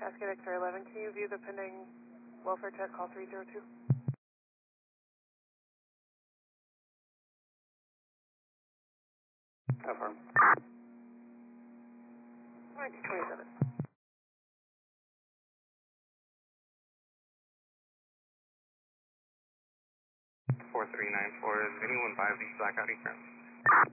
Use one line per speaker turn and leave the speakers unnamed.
Cascade X-ray 11, can you view the pending welfare check, call 302?
Affirm.
27.
4394, is anyone by the Blackout Eastern?